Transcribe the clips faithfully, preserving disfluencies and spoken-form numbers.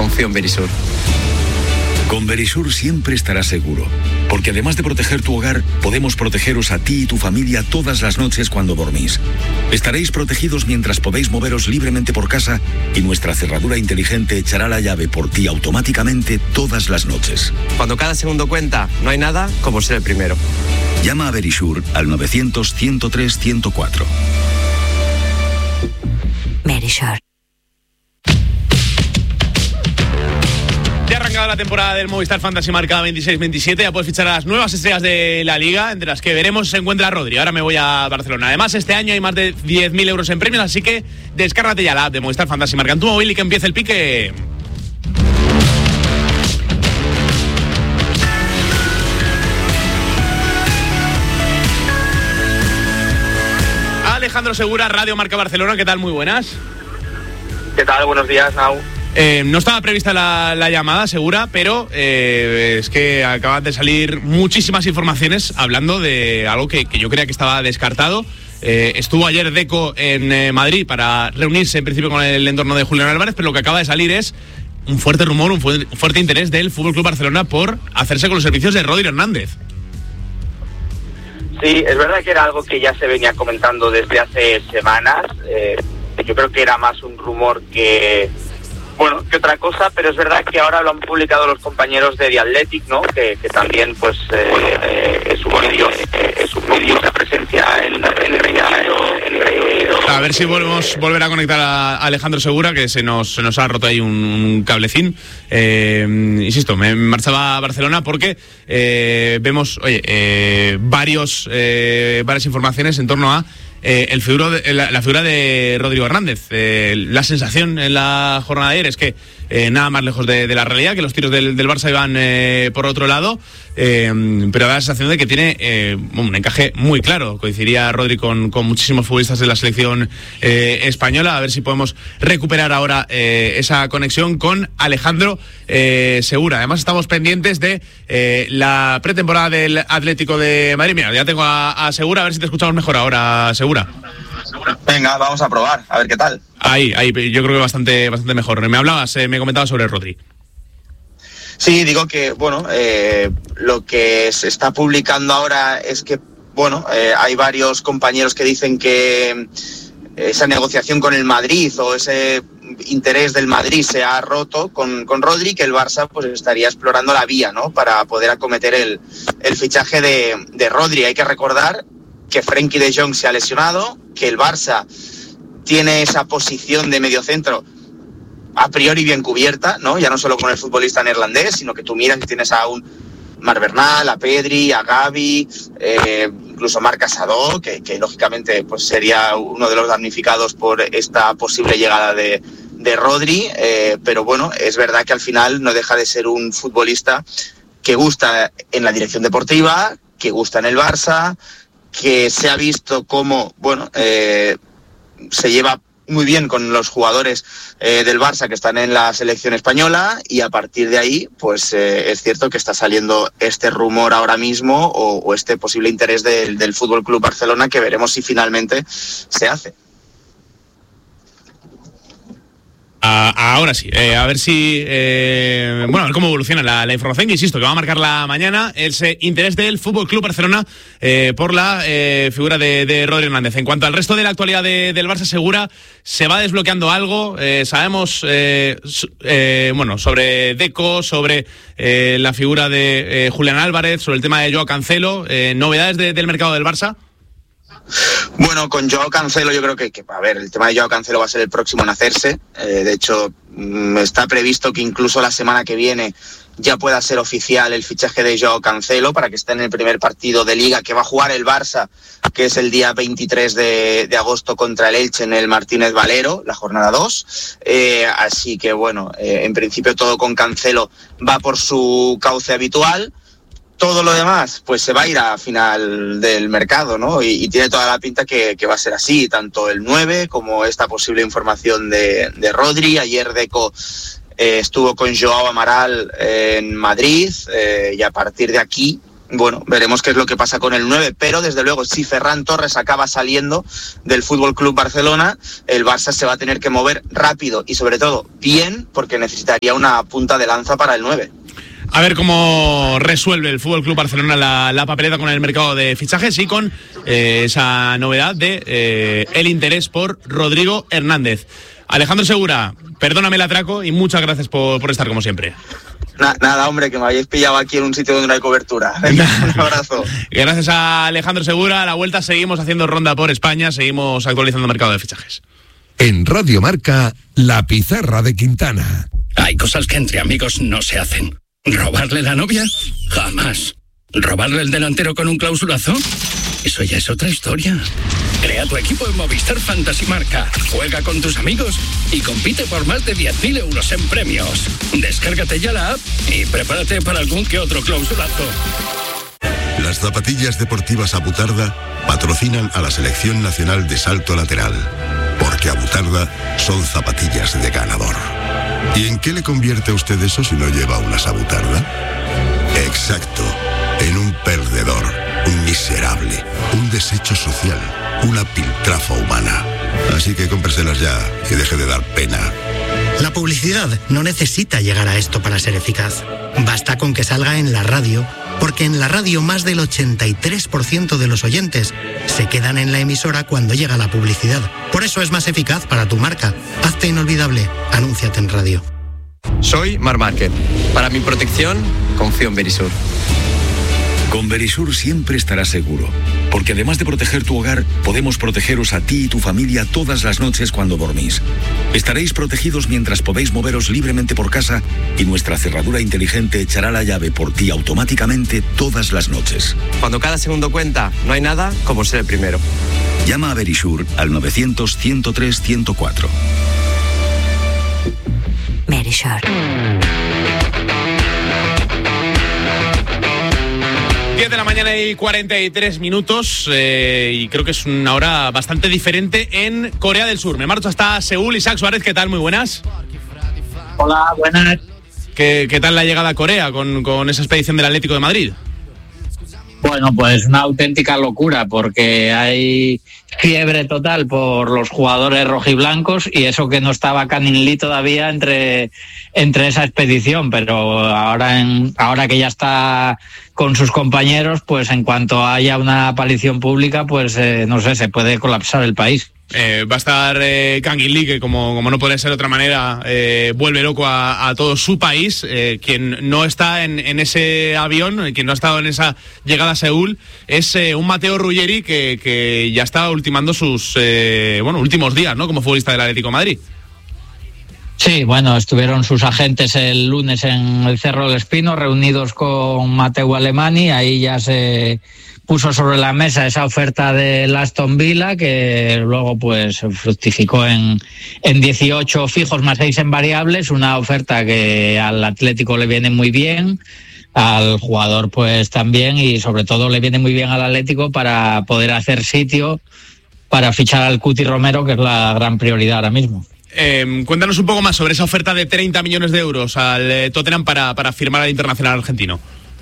confío en Verisur. Con Verisur siempre estarás seguro, porque además de proteger tu hogar, podemos protegeros a ti y tu familia todas las noches cuando dormís. Estaréis protegidos mientras podéis moveros libremente por casa y nuestra cerradura inteligente echará la llave por ti automáticamente todas las noches. Cuando cada segundo cuenta, no hay nada como ser el primero. Llama a Verisur al novecientos, ciento tres, ciento cuatro. Verisur. Ya ha arrancado la temporada del Movistar Fantasy Marca veintiséis veintisiete. Ya puedes fichar a las nuevas estrellas de la Liga, entre las que veremos se encuentra Rodri. Ahora me voy a Barcelona. Además, este año hay más de diez mil euros en premios, así que descárgate ya la app de Movistar Fantasy Marca en tu móvil y que empiece el pique. Alejandro Segura, Radio Marca Barcelona. ¿Qué tal? Muy buenas. ¿Qué tal? Buenos días, Nau. Eh, no estaba prevista la, la llamada, Segura, pero eh, es que acaban de salir muchísimas informaciones hablando de algo que, que yo creía que estaba descartado. Eh, estuvo ayer Deco en eh, Madrid para reunirse en principio con el entorno de Julián Álvarez, pero lo que acaba de salir es un fuerte rumor, un fuerte, un fuerte interés del F C Barcelona por hacerse con los servicios de Rodri Hernández. Sí, es verdad que era algo que ya se venía comentando desde hace semanas. Eh, yo creo que era más un rumor que... Bueno, que otra cosa, pero es verdad que ahora lo han publicado los compañeros de The Athletic, ¿no? Que, que también, pues, eh, eh, es un medio, eh, es un medio de presencia en, en el Reino Unido. A ver si volvemos volver a conectar a Alejandro Segura, que se nos, se nos ha roto ahí un, un cablecín. Eh, insisto, me marchaba a Barcelona porque eh, vemos, oye, eh, varios, eh, varias informaciones en torno a Eh, el figuro de, la, la figura de Rodrigo Hernández. Eh, la sensación en la jornada de ayer es que eh, nada más lejos de, de la realidad, que los tiros del, del Barça iban eh, por otro lado, eh, pero da la sensación de que tiene eh, un encaje muy claro. Coincidiría Rodri con, con muchísimos futbolistas de la selección eh, española. A ver si podemos recuperar ahora eh, esa conexión con Alejandro eh, Segura. Además estamos pendientes de eh, la pretemporada del Atlético de Madrid. Mira, ya tengo a, a Segura, a ver si te escuchamos mejor ahora, Segura. Venga, vamos a probar, a ver qué tal. Ahí, ahí, yo creo que bastante, bastante mejor. Me hablabas, eh, me comentabas sobre Rodri. Sí, digo que, bueno, eh, lo que se está publicando ahora es que, bueno, eh, hay varios compañeros que dicen que esa negociación con el Madrid o ese interés del Madrid se ha roto con, con Rodri, que el Barça pues estaría explorando la vía, ¿no?, para poder acometer el, el fichaje de, de Rodri. Hay que recordar que Frenkie de Jong se ha lesionado, que el Barça tiene esa posición de mediocentro a priori bien cubierta, ¿no? Ya no solo con el futbolista neerlandés, sino que tú miras y tienes a un Marc Bernal, a Pedri, a Gavi, eh, incluso Marc Casado, que, que lógicamente pues sería uno de los damnificados por esta posible llegada de, de Rodri, eh, pero bueno, es verdad que al final no deja de ser un futbolista que gusta en la dirección deportiva, que gusta en el Barça, que se ha visto cómo, bueno, eh, se lleva muy bien con los jugadores eh, del Barça que están en la selección española, y a partir de ahí, pues eh, es cierto que está saliendo este rumor ahora mismo o, o este posible interés del, del F C Barcelona, que veremos si finalmente se hace. Uh, ahora sí, eh, a ver si eh, bueno, a ver cómo evoluciona la, la información, que insisto, que va a marcar la mañana ese interés del F C Barcelona eh, por la eh, figura de, de Rodri Hernández. En cuanto al resto de la actualidad de, del Barça, Segura, se va desbloqueando algo. Eh, sabemos eh, eh, bueno, sobre Deco, sobre eh, la figura de eh, Julián Álvarez, sobre el tema de Joao Cancelo. Eh, ¿Novedades de, del mercado del Barça? Bueno, con Joao Cancelo yo creo que, que, a ver, el tema de Joao Cancelo va a ser el próximo en hacerse. Eh, de hecho, mmm, está previsto que incluso la semana que viene ya pueda ser oficial el fichaje de Joao Cancelo para que esté en el primer partido de Liga que va a jugar el Barça, que es el día veintitrés de, de agosto contra el Elche en el Martínez Valero, la jornada dos. Eh, así que, bueno, eh, en principio todo con Cancelo va por su cauce habitual. Todo lo demás, pues se va a ir a final del mercado, ¿no? Y, y tiene toda la pinta que, que va a ser así, tanto el nueve como esta posible información de, de Rodri. Ayer Deco eh, estuvo con Joao Amaral en Madrid, eh, y a partir de aquí bueno, veremos qué es lo que pasa con el nueve, pero desde luego si Ferran Torres acaba saliendo del F C Barcelona, el Barça se va a tener que mover rápido y sobre todo bien, porque necesitaría una punta de lanza para el nueve. A ver cómo resuelve el F C Barcelona la, la papeleta con el mercado de fichajes y con eh, esa novedad de eh, el interés por Rodrigo Hernández. Alejandro Segura, perdóname el atraco y muchas gracias por, por estar como siempre. Na, nada, hombre, que me habéis pillado aquí en un sitio donde no hay cobertura. Venga, un abrazo. Gracias a Alejandro Segura. A la vuelta seguimos haciendo ronda por España, seguimos actualizando el mercado de fichajes. En Radio Marca, la pizarra de Quintana. Hay cosas que entre amigos no se hacen. ¿Robarle la novia? Jamás. ¿Robarle el delantero con un clausulazo? Eso ya es otra historia. Crea tu equipo en Movistar Fantasy Marca. Juega con tus amigos y compite por más de diez mil euros en premios. Descárgate ya la app y prepárate para algún que otro clausulazo. Las zapatillas deportivas Abutarda patrocinan a la Selección Nacional de Salto Lateral. Porque Abutarda son zapatillas de ganador. ¿Y en qué le convierte a usted eso si no lleva unas Abutarda? Exacto, en un perdedor, un miserable, un desecho social, una piltrafa humana. Así que cómpreselas ya y deje de dar pena. La publicidad no necesita llegar a esto para ser eficaz. Basta con que salga en la radio, porque en la radio más del ochenta y tres por ciento de los oyentes se quedan en la emisora cuando llega la publicidad. Por eso es más eficaz para tu marca. Hazte inolvidable. Anúnciate en radio. Soy Marc Márquez. Para mi protección, confío en Verisur. Con Verisur siempre estarás seguro, porque además de proteger tu hogar, podemos protegeros a ti y tu familia todas las noches cuando dormís. Estaréis protegidos mientras podéis moveros libremente por casa y nuestra cerradura inteligente echará la llave por ti automáticamente todas las noches. Cuando cada segundo cuenta, no hay nada como ser el primero. Llama a Verisur al novecientos, ciento tres, ciento cuatro. Verisur. diez de la mañana y cuarenta y tres minutos eh, y creo que es una hora bastante diferente en Corea del Sur. Me marcho hasta Seúl. Isaac Suárez, ¿qué tal? Muy buenas. Hola, buenas. ¿Qué, qué tal la llegada a Corea con, con esa expedición del Atlético de Madrid? Bueno, pues una auténtica locura porque hay fiebre total por los jugadores rojiblancos y eso que no estaba Canin Lee todavía entre, entre esa expedición, pero ahora, en, ahora que ya está con sus compañeros, pues en cuanto haya una aparición pública, pues eh, no sé, se puede colapsar el país. Eh, va a estar eh, Kang In-lee, que como, como no puede ser de otra manera, eh, vuelve loco a, a todo su país. Eh, quien no está en, en ese avión, quien no ha estado en esa llegada a Seúl, es eh, un Mateo Ruggeri que, que ya está ultimando sus eh, bueno, últimos días, ¿no?, como futbolista del Atlético de Madrid. Sí, bueno, estuvieron sus agentes el lunes en el Cerro del Espino, reunidos con Mateu Alemany. Ahí ya se puso sobre la mesa esa oferta del Aston Villa, que luego pues fructificó en, en dieciocho fijos más seis en variables, una oferta que al Atlético le viene muy bien, al jugador pues también, y sobre todo le viene muy bien al Atlético para poder hacer sitio para fichar al Cuti Romero, que es la gran prioridad ahora mismo. Eh, cuéntanos un poco más sobre esa oferta de treinta millones de euros al eh, Tottenham para, para firmar al internacional argentino.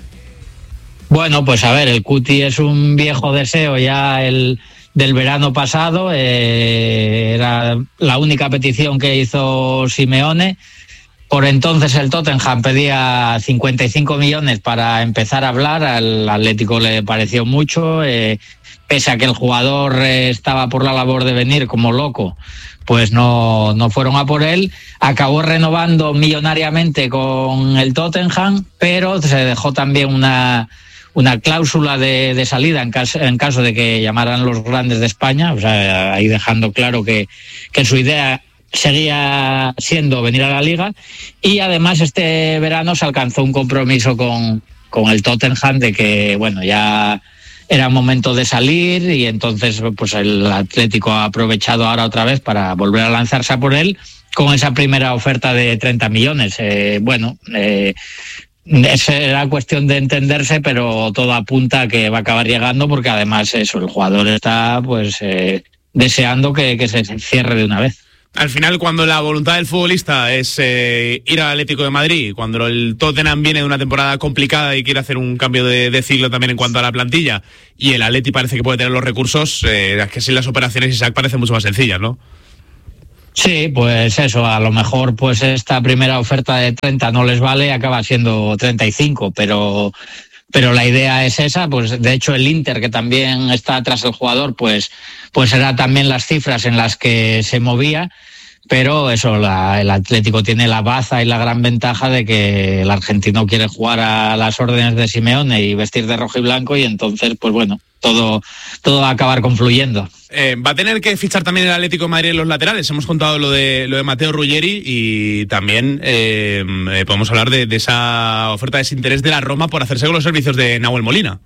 Bueno, pues a ver, el Cuti es un viejo deseo ya el del verano pasado, eh, era la única petición que hizo Simeone. Por entonces el Tottenham pedía cincuenta y cinco millones para empezar a hablar, al Atlético le pareció mucho, eh, pese a que el jugador eh, estaba por la labor de venir como loco, pues no, no fueron a por él. Acabó renovando millonariamente con el Tottenham, pero se dejó también una... una cláusula de, de salida en caso, en caso de que llamaran los grandes de España, o sea, ahí dejando claro que, que su idea seguía siendo venir a la Liga. Y además este verano se alcanzó un compromiso con, con el Tottenham de que, bueno, ya era momento de salir, y entonces pues el Atlético ha aprovechado ahora otra vez para volver a lanzarse a por él con esa primera oferta de treinta millones. Eh, bueno, eh, será cuestión de entenderse, pero todo apunta a que va a acabar llegando, porque además eso, el jugador está pues eh, deseando que, que se cierre de una vez. Al final, cuando la voluntad del futbolista es eh, ir al Atlético de Madrid, cuando el Tottenham viene de una temporada complicada y quiere hacer un cambio de, de ciclo también en cuanto a la plantilla, y el Atleti parece que puede tener los recursos, eh, es que sí, las operaciones Isaac parecen mucho más sencillas, ¿no? Sí, pues eso, a lo mejor pues esta primera oferta de treinta no les vale, acaba siendo treinta y cinco, pero... Pero la idea es esa, pues de hecho el Inter, que también está tras el jugador, pues, pues era también las cifras en las que se movía, pero eso, la, el Atlético tiene la baza y la gran ventaja de que el argentino quiere jugar a las órdenes de Simeone y vestir de rojo y blanco, y entonces, pues bueno, todo, todo va a acabar confluyendo. Eh, va a tener que fichar también el Atlético de Madrid en los laterales. Hemos contado lo de lo de Mateo Ruggeri y también eh, eh, podemos hablar de, de esa oferta de desinterés de la Roma por hacerse con los servicios de Nahuel Molina.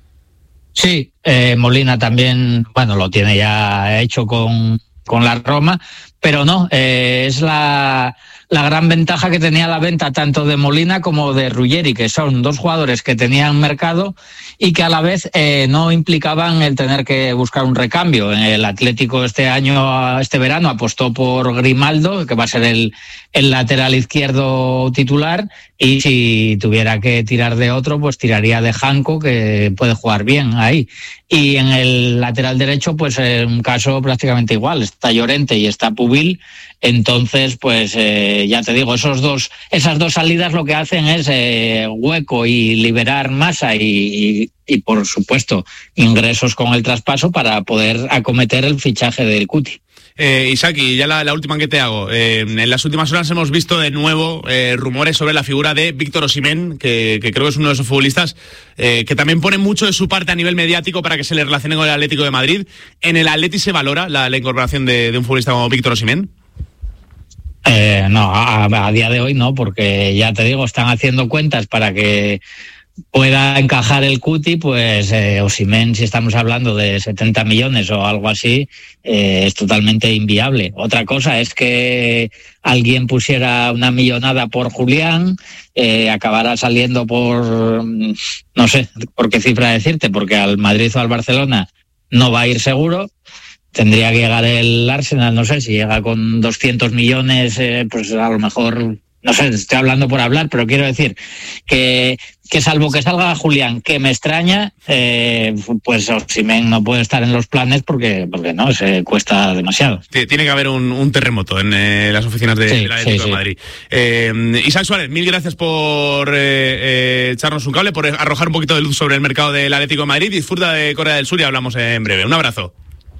Sí, eh, Molina también, bueno, lo tiene ya hecho con, con la Roma, pero no, eh, es la, la gran ventaja que tenía la venta tanto de Molina como de Ruggeri, que son dos jugadores que tenían mercado y que a la vez eh, no implicaban el tener que buscar un recambio. El Atlético este año, este verano, apostó por Grimaldo, que va a ser el, el lateral izquierdo titular, y si tuviera que tirar de otro, pues tiraría de Janko, que puede jugar bien ahí. Y en el lateral derecho, pues en un caso prácticamente igual, está Llorente y está Pubil. Entonces, pues eh, ya te digo, esos dos, esas dos salidas lo que hacen es eh, hueco y liberar masa y, y, y, por supuesto, ingresos con el traspaso para poder acometer el fichaje del Cuti. Eh, Isaac, y ya la, la última que te hago. Eh, en las últimas horas hemos visto de nuevo eh, rumores sobre la figura de Víctor Osimhen, que, que creo que es uno de esos futbolistas eh, que también pone mucho de su parte a nivel mediático para que se le relacione con el Atlético de Madrid. ¿En el Atleti se valora la, la incorporación de, de un futbolista como Víctor Osimhen? Eh, no, a, a día de hoy no, porque ya te digo, están haciendo cuentas para que pueda encajar el Cuti, pues eh, Osimhen, si estamos hablando de setenta millones o algo así, eh, es totalmente inviable. Otra cosa es que alguien pusiera una millonada por Julián, eh, acabará saliendo por, no sé por qué cifra decirte, porque al Madrid o al Barcelona no va a ir seguro. Tendría que llegar el Arsenal, no sé, si llega con doscientos millones, eh, pues a lo mejor, no sé, estoy hablando por hablar, pero quiero decir que, que salvo que salga Julián, que me extraña, eh, pues Osimhen no puede estar en los planes porque, porque no, se cuesta demasiado. Tiene que haber un, un terremoto en eh, las oficinas de, sí, de la Atlético sí, de Madrid. Sí. Eh, Isaac Suárez, mil gracias por eh, eh, echarnos un cable, por arrojar un poquito de luz sobre el mercado del Atlético de Madrid. Disfruta de Corea del Sur y hablamos en breve. Un abrazo.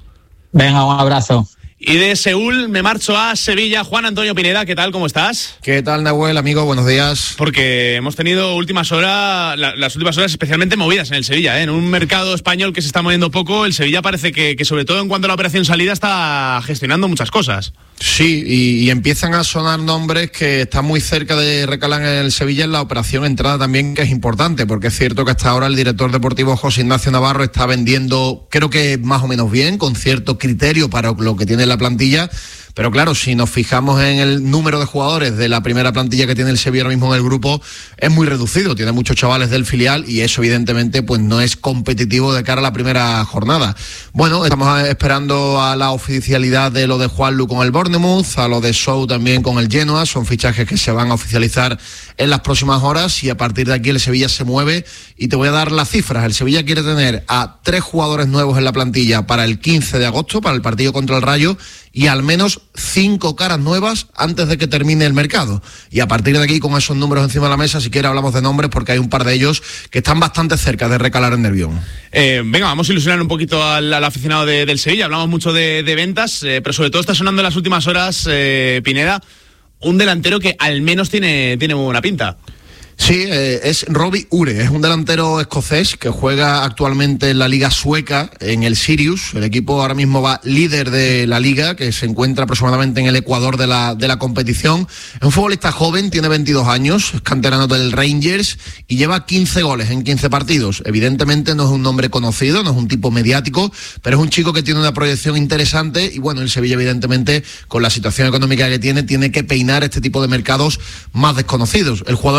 Venga, un abrazo. Y de Seúl me marcho a Sevilla. Juan Antonio Pineda, ¿qué tal? ¿Cómo estás? ¿Qué tal, Nahuel, amigo? Buenos días. Porque hemos tenido últimas horas, la, las últimas horas especialmente movidas en el Sevilla, ¿eh? En un mercado español que se está moviendo poco, el Sevilla parece que, que sobre todo en cuanto a la operación salida está gestionando muchas cosas. Sí, y, y empiezan a sonar nombres que están muy cerca de recalar en el Sevilla en la operación entrada también, que es importante, porque es cierto que hasta ahora el director deportivo José Ignacio Navarro está vendiendo, creo que más o menos bien, con cierto criterio para lo que tiene la plantilla. Pero claro, si nos fijamos en el número de jugadores de la primera plantilla que tiene el Sevilla ahora mismo en el grupo, es muy reducido, tiene muchos chavales del filial y eso evidentemente pues no es competitivo de cara a la primera jornada. Bueno, estamos esperando a la oficialidad de lo de Juanlu con el Bournemouth, a lo de Sou también con el Genoa, son fichajes que se van a oficializar en las próximas horas y a partir de aquí el Sevilla se mueve y te voy a dar las cifras. El Sevilla quiere tener a tres jugadores nuevos en la plantilla para el quince de agosto, para el partido contra el Rayo, y al menos cinco caras nuevas antes de que termine el mercado. Y a partir de aquí, con esos números encima de la mesa, si quieres hablamos de nombres, porque hay un par de ellos que están bastante cerca de recalar en Nervión. Eh, venga, vamos a ilusionar un poquito al, al aficionado de, del Sevilla. Hablamos mucho de, de ventas, eh, pero sobre todo está sonando en las últimas horas, eh, Pineda, un delantero que al menos tiene, tiene buena pinta. Sí, eh, es Robbie Ure, es un delantero escocés que juega actualmente en la liga sueca, en el Sirius. El equipo ahora mismo va líder de la liga, que se encuentra aproximadamente en el ecuador de la, de la competición. Es un futbolista joven, tiene veintidós años, es canterano del Rangers y lleva quince goles en quince partidos. Evidentemente no es un nombre conocido, no es un tipo mediático, pero es un chico que tiene una proyección interesante y bueno, el Sevilla evidentemente con la situación económica que tiene, tiene que peinar este tipo de mercados más desconocidos. El jugador está como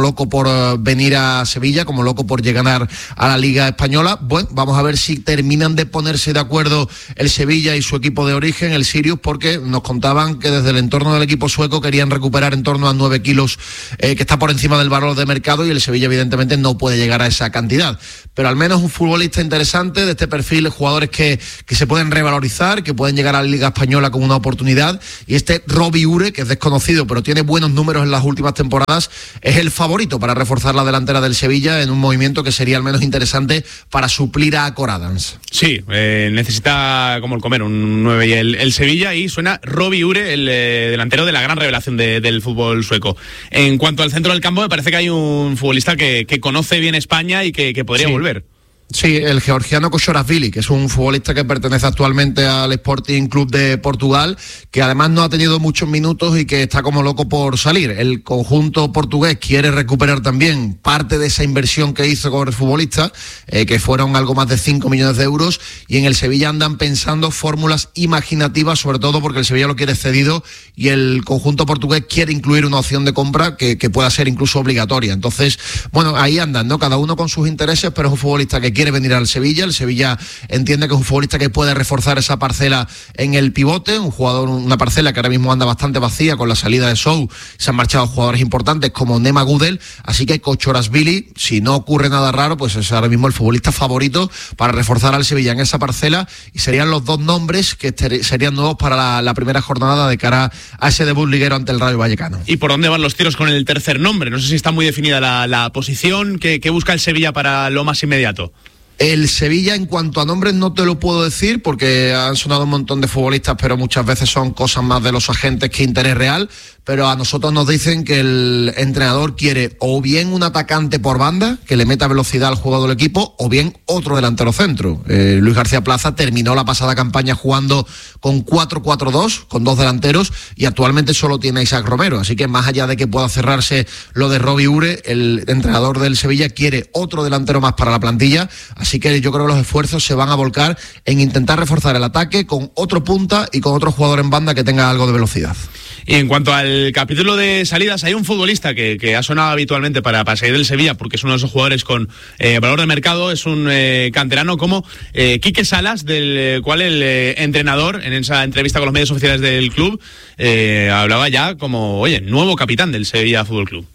loco por uh, venir a Sevilla, como loco por llegar a la Liga Española. Bueno, vamos a ver si terminan de ponerse de acuerdo el Sevilla y su equipo de origen, el Sirius, porque nos contaban que desde el entorno del equipo sueco querían recuperar en torno a nueve kilos, eh, que está por encima del valor de mercado, y el Sevilla evidentemente no puede llegar a esa cantidad. Pero al menos un futbolista interesante de este perfil, jugadores que, que se pueden revalorizar, que pueden llegar a la Liga Española como una oportunidad. Y este Robbie Ure, que es desconocido pero tiene buenos números en las últimas temporadas, es el favorito para reforzar la delantera del Sevilla en un movimiento que sería al menos interesante para suplir a Cor Adams. Sí, eh, necesita como el comer un nueve y el, el Sevilla, y suena Robbie Ure, el eh, delantero de la gran revelación de, del fútbol sueco. En cuanto al centro del campo, me parece que hay un futbolista que, que conoce bien España y que, que podría sí. volver. Sí, el georgiano Kochorazvili, que es un futbolista que pertenece actualmente al Sporting Club de Portugal, que además no ha tenido muchos minutos y que está como loco por salir. El conjunto portugués quiere recuperar también parte de esa inversión que hizo con el futbolista, eh, que fueron algo más de cinco millones de euros, y en el Sevilla andan pensando fórmulas imaginativas, sobre todo porque el Sevilla lo quiere cedido y el conjunto portugués quiere incluir una opción de compra que, que pueda ser incluso obligatoria. Entonces, bueno, ahí andan, ¿no? Cada uno con sus intereses, pero es un futbolista que quiere venir al Sevilla. El Sevilla entiende que es un futbolista que puede reforzar esa parcela en el pivote, un jugador, una parcela que ahora mismo anda bastante vacía con la salida de Sou. Se han marchado jugadores importantes como Nema Gudel, así que Kochorazvili, si no ocurre nada raro, pues es ahora mismo el futbolista favorito para reforzar al Sevilla en esa parcela, y serían los dos nombres que serían nuevos para la, la primera jornada de cara a ese debut liguero ante el Rayo Vallecano. ¿Y por dónde van los tiros con el tercer nombre? No sé si está muy definida la, la posición que, que busca el Sevilla para lo más inmediato. El Sevilla, en cuanto a nombres, no te lo puedo decir porque han sonado un montón de futbolistas, pero muchas veces son cosas más de los agentes que interés real. Pero a nosotros nos dicen que el entrenador quiere o bien un atacante por banda que le meta velocidad al juego del equipo, o bien otro delantero centro. Eh, Luis García Plaza terminó la pasada campaña jugando con cuatro cuatro dos, con dos delanteros, y actualmente solo tiene a Isaac Romero. Así que más allá de que pueda cerrarse lo de Robbie Ure, el entrenador del Sevilla quiere otro delantero más para la plantilla. Así que yo creo que los esfuerzos se van a volcar en intentar reforzar el ataque con otro punta y con otro jugador en banda que tenga algo de velocidad. Y en cuanto al capítulo de salidas, hay un futbolista que, que ha sonado habitualmente para, para salir del Sevilla, porque es uno de esos jugadores con eh, valor de mercado, es un eh, canterano como eh, Quique Salas, del cual el eh, entrenador, en esa entrevista con los medios oficiales del club, eh, hablaba ya como, oye, nuevo capitán del Sevilla Fútbol Club.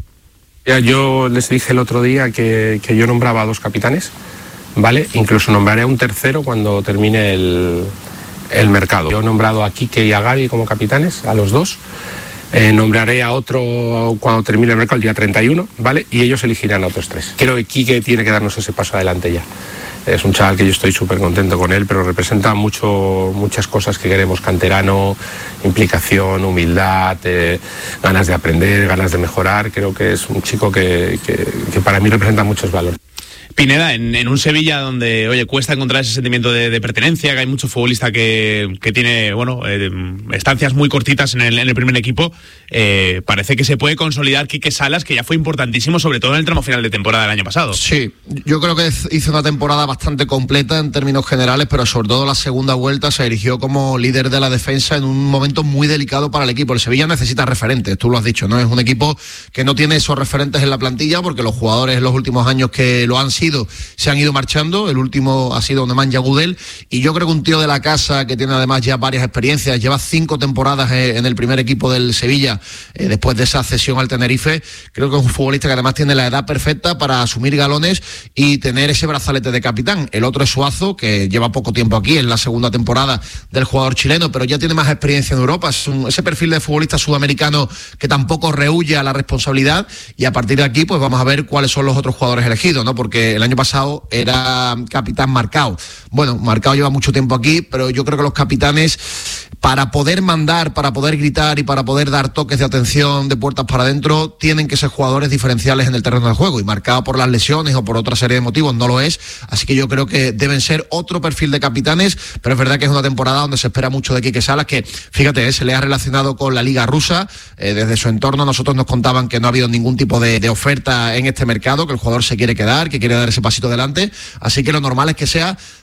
Yo les dije el otro día que, que yo nombraba a dos capitanes, ¿vale? Incluso nombraré a un tercero cuando termine el... el mercado. Yo he nombrado a Quique y a Gaby como capitanes, a los dos. Eh, nombraré a otro cuando termine el mercado el día treinta y uno, ¿vale? Y ellos elegirán a otros tres. Creo que Quique tiene que darnos ese paso adelante ya. Es un chaval que yo estoy súper contento con él, pero representa mucho, muchas cosas que queremos: canterano, implicación, humildad, eh, ganas de aprender, ganas de mejorar. Creo que es un chico que, que, que para mí representa muchos valores. Pineda, en, en un Sevilla donde, oye, cuesta encontrar ese sentimiento de, de pertenencia, que hay mucho futbolista que, que tiene, bueno, eh, estancias muy cortitas en el, en el primer equipo, eh, parece que se puede consolidar Quique Salas, que ya fue importantísimo, sobre todo en el tramo final de temporada del año pasado. Sí, yo creo que hizo una temporada bastante completa en términos generales, pero sobre todo la segunda vuelta se erigió como líder de la defensa en un momento muy delicado para el equipo. El Sevilla necesita referentes, tú lo has dicho, ¿no? Es un equipo que no tiene esos referentes en la plantilla porque los jugadores en los últimos años que lo han sido se han ido marchando. El último ha sido Nemanja Gudel, y yo creo que un tío de la casa que tiene además ya varias experiencias, lleva cinco temporadas en el primer equipo del Sevilla eh, después de esa cesión al Tenerife. Creo que es un futbolista que además tiene la edad perfecta para asumir galones y tener ese brazalete de capitán. El otro es Suazo, que lleva poco tiempo aquí, es la segunda temporada del jugador chileno, pero ya tiene más experiencia en Europa. Es un, ese perfil de futbolista sudamericano que tampoco rehúye a la responsabilidad, y a partir de aquí pues vamos a ver cuáles son los otros jugadores elegidos, ¿no? Porque el año pasado era capitán Marcao. Bueno, Marcao lleva mucho tiempo aquí, pero yo creo que los capitanes, para poder mandar, para poder gritar y para poder dar toques de atención de puertas para adentro, tienen que ser jugadores diferenciales en el terreno de juego, y Marcao por las lesiones o por otra serie de motivos no lo es, así que yo creo que deben ser otro perfil de capitanes. Pero es verdad que es una temporada donde se espera mucho de Quique Salas, que fíjate, eh, se le ha relacionado con la Liga Rusa, eh, desde su entorno nosotros nos contaban que no ha habido ningún tipo de, de oferta en este mercado, que el jugador se quiere quedar, que quiere dar ese pasito adelante, así que lo normal es que sea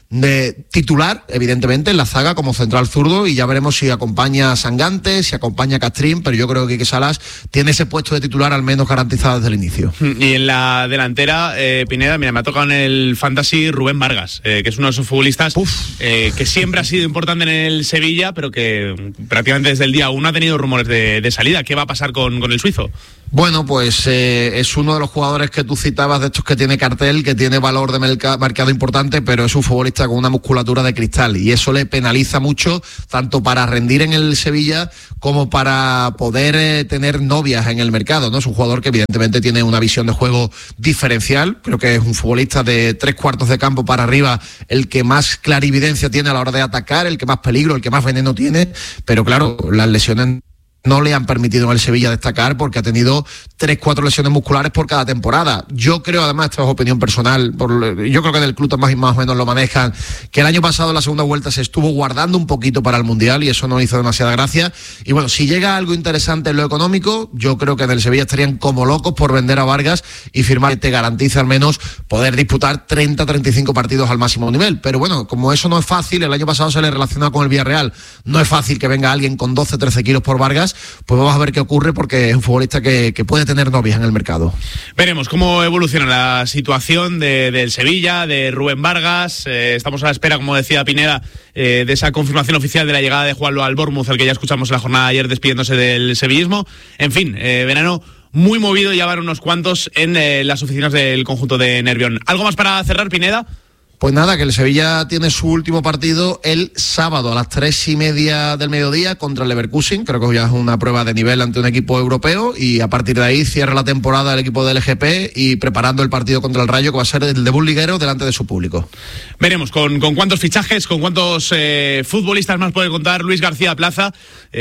de titular, evidentemente, en la zaga como central zurdo, y ya veremos si acompaña a Sangante, si acompaña a Castrín, pero yo creo que Quique Salas tiene ese puesto de titular al menos garantizado desde el inicio. Y en la delantera, eh, Pineda, mira, me ha tocado en el Fantasy Rubén Vargas, eh, que es uno de esos futbolistas eh, que siempre ha sido importante en el Sevilla, pero que prácticamente desde el día uno ha tenido rumores de, de salida. ¿Qué va a pasar con, con el suizo? Bueno, pues eh, es uno de los jugadores que tú citabas, de estos que tiene cartel, que tiene valor de merc- mercado importante, pero es un futbolista con una musculatura de cristal, y eso le penaliza mucho, tanto para rendir en el Sevilla como para poder eh, tener novias en el mercado, ¿no? Es un jugador que evidentemente tiene una visión de juego diferencial, creo que es un futbolista de tres cuartos de campo para arriba, el que más clarividencia tiene a la hora de atacar, el que más peligro, el que más veneno tiene, pero claro, las lesiones no le han permitido en el Sevilla destacar, porque ha tenido tres, cuatro lesiones musculares por cada temporada. Yo creo, además, esto es opinión personal, por, yo creo que del club más, más o menos lo manejan, que el año pasado en la segunda vuelta se estuvo guardando un poquito para el Mundial y eso no hizo demasiada gracia. Y bueno, si llega algo interesante en lo económico, yo creo que en el Sevilla estarían como locos por vender a Vargas y firmar que te garantiza al menos poder disputar treinta, treinta y cinco partidos al máximo nivel. Pero bueno, como eso no es fácil, el año pasado se le relacionó con el Villarreal, no es fácil que venga alguien con doce, trece kilos por Vargas, pues vamos a ver qué ocurre, porque es un futbolista que, que puede tener novias en el mercado. Veremos cómo evoluciona la situación de, del Sevilla, de Rubén Vargas. Eh, estamos a la espera, como decía Pineda, eh, de esa confirmación oficial de la llegada de Juanlo al Bournemouth, al que ya escuchamos en la jornada de ayer despidiéndose del sevillismo. En fin, eh, verano muy movido, ya van unos cuantos en eh, las oficinas del conjunto de Nervión. ¿Algo más para cerrar, Pineda? Pues nada, que el Sevilla tiene su último partido el sábado a las tres y media del mediodía contra el Leverkusen. Creo que ya es una prueba de nivel ante un equipo europeo, y a partir de ahí cierra la temporada el equipo del L G P y preparando el partido contra el Rayo, que va a ser el debut liguero delante de su público. Veremos con, con cuántos fichajes, con cuántos eh, futbolistas más puede contar Luis García Plaza,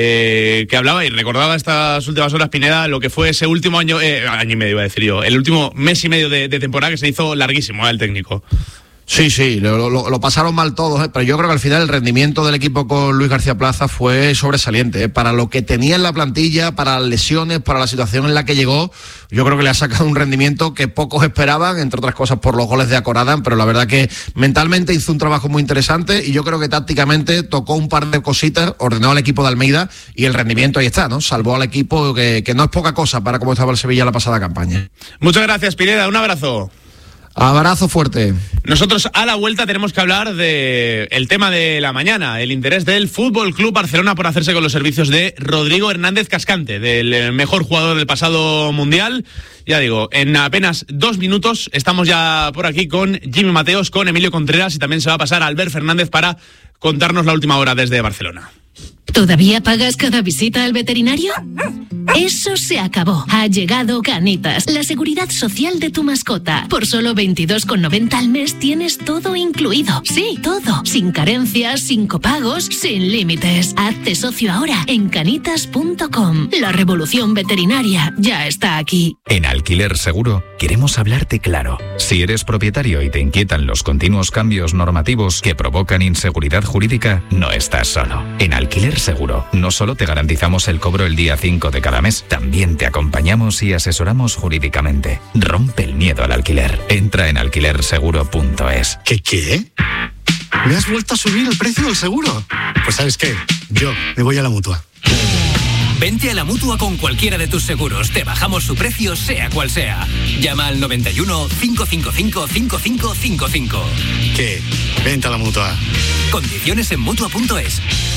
eh, que hablaba y recordaba estas últimas horas, Pineda, lo que fue ese último año, eh, año y medio iba a decir yo, el último mes y medio de, de temporada, que se hizo larguísimo, ¿eh? El técnico. Sí, sí, lo, lo, lo pasaron mal todos, ¿eh? Pero yo creo que al final el rendimiento del equipo con Luis García Plaza fue sobresaliente, ¿eh? Para lo que tenía en la plantilla, para las lesiones, para la situación en la que llegó, yo creo que le ha sacado un rendimiento que pocos esperaban, entre otras cosas por los goles de Akoradan, pero la verdad que mentalmente hizo un trabajo muy interesante, y yo creo que tácticamente tocó un par de cositas, ordenó al equipo de Almeida, y el rendimiento ahí está, ¿no? Salvó al equipo, que, que no es poca cosa para cómo estaba el Sevilla la pasada campaña. Muchas gracias, Pineda, un abrazo. Abrazo fuerte. Nosotros a la vuelta tenemos que hablar de el tema de la mañana, el interés del Fútbol Club Barcelona por hacerse con los servicios de Rodrigo Hernández Cascante, del mejor jugador del pasado Mundial. Ya digo, en apenas dos minutos estamos ya por aquí con Jimmy Mateos, con Emilio Contreras, y también se va a pasar Albert Fernández para contarnos la última hora desde Barcelona. ¿Todavía pagas cada visita al veterinario? Eso se acabó. Ha llegado Canitas, la seguridad social de tu mascota. Por solo veintidós con noventa al mes tienes todo incluido. Sí, todo. Sin carencias, sin copagos, sin límites. Hazte socio ahora en canitas punto com. La revolución veterinaria ya está aquí. En Alquiler Seguro queremos hablarte claro. Si eres propietario y te inquietan los continuos cambios normativos que provocan inseguridad jurídica, no estás solo. En Alquiler Seguro no solo te garantizamos el cobro el día cinco de cada mes, también te acompañamos y asesoramos jurídicamente. Rompe el miedo al alquiler. Entra en alquiler seguro punto es. ¿Qué qué? ¿Me has vuelto a subir el precio del seguro? Pues ¿sabes qué? Yo me voy a la Mutua. Vente a la Mutua con cualquiera de tus seguros. Te bajamos su precio, sea cual sea. Llama al noventa y uno, cinco cinco cinco, cinco cinco cinco cinco. ¿Qué? Vente a la Mutua. Condiciones en Mutua punto es.